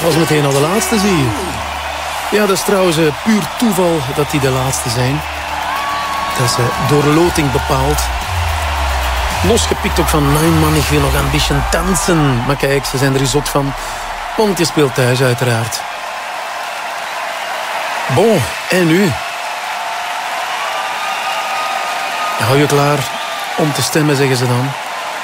was meteen al de laatste, zie je. Ja, dat is trouwens puur toeval dat die de laatste zijn. Dat is door loting bepaald. Losgepikt ook van Nein Mann, ik wil nog een beetje dansen. Maar kijk, ze zijn er zot van. Want je speelt thuis uiteraard. Bon, en nu? Hou je klaar om te stemmen, zeggen ze dan.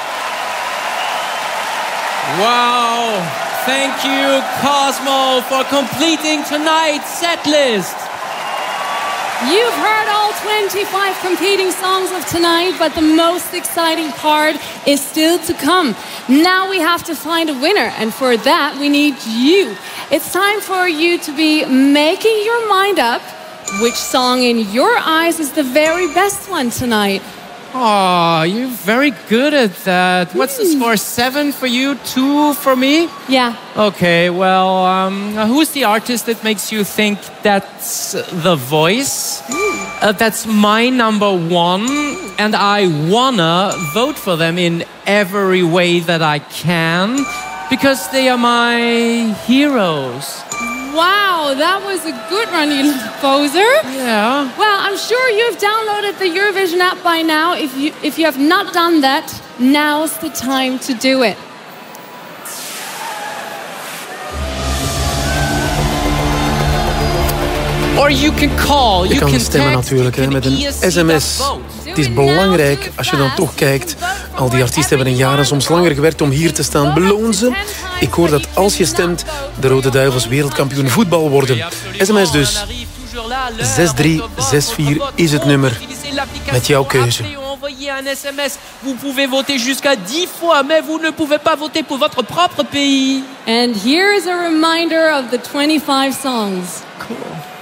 Wow, thank you Cosmo for completing tonight's setlist. You've heard all 25 competing songs of tonight, but the most exciting part is still to come. Now we have to find a winner, and for that we need you. It's time for you to be making your mind up which song in your eyes is the very best one tonight. Oh, you're very good at that. What's the score? 7 for you, 2 for me? Yeah. Okay, well, who's the artist that makes you think that's The Voice? That's my number one, and I wanna vote for them in every way that I can, because they are my heroes. Wow, that was a good one, you little poser. Yeah. Well, I'm sure you've downloaded the Eurovision app by now. If you have not done that, now's the time to do it. Or you can call. Je kan stemmen natuurlijk met een sms. Het is belangrijk als je dan toch kijkt. Al die artiesten hebben een jaar en soms langer gewerkt om hier te staan. Beloon ze. Ik hoor dat als je stemt, de Rode Duivels wereldkampioen voetbal worden. SMS dus. 6364 is het nummer. Met jouw keuze. Vous pouvez voter jusqu'à 10 fois, mais vous ne pouvez pas voter pour votre propre pays. And here is a reminder of the 25 songs. Cool.